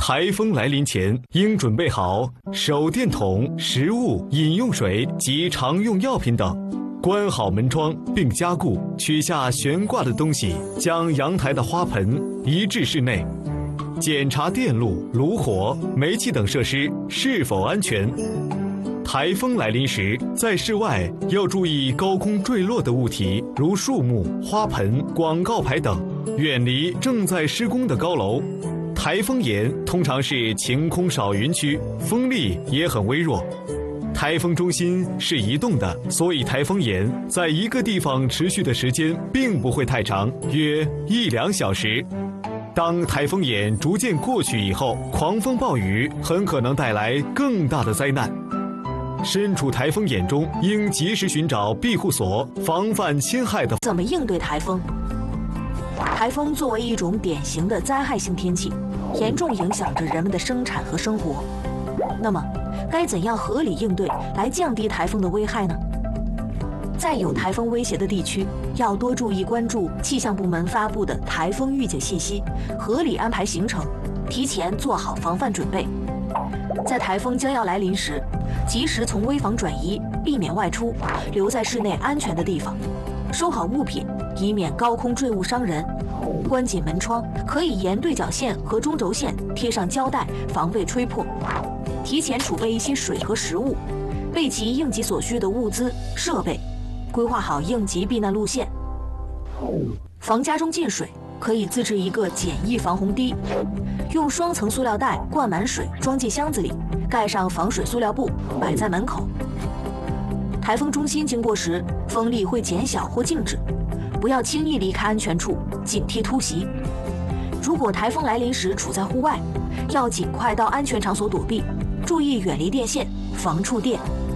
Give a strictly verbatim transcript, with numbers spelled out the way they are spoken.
台风来临前，应准备好手电筒、食物、饮用水及常用药品等。关好门窗并加固，取下悬挂的东西，将阳台的花盆移至室内。检查电路、炉火、煤气等设施是否安全。台风来临时，在室外要注意高空坠落的物体，如树木、花盆、广告牌等，远离正在施工的高楼。台风眼通常是晴空少云区，风力也很微弱。台风中心是移动的，所以台风眼在一个地方持续的时间并不会太长，约一两小时。当台风眼逐渐过去以后，狂风暴雨很可能带来更大的灾难。身处台风眼中，应及时寻找庇护所，防范侵害的。 怎么应对台风？台风作为一种典型的灾害性天气，严重影响着人们的生产和生活。那么，该怎样合理应对来降低台风的危害呢？在有台风威胁的地区，要多注意关注气象部门发布的台风预警信息，合理安排行程，提前做好防范准备。在台风将要来临时，及时从危房转移，避免外出，留在室内安全的地方，收好物品，以免高空坠物伤人。关紧门窗，可以沿对角线和中轴线贴上胶带，防备吹破。提前储备一些水和食物，备齐应急所需的物资设备，规划好应急避难路线。防家中进水，可以自制一个简易防洪堤，用双层塑料袋灌满水，装进箱子里，盖上防水塑料布，摆在门口。台风中心经过时，风力会减小或静止，不要轻易离开安全处，警惕突袭。如果台风来临时处在户外，要尽快到安全场所躲避，注意远离电线，防触电。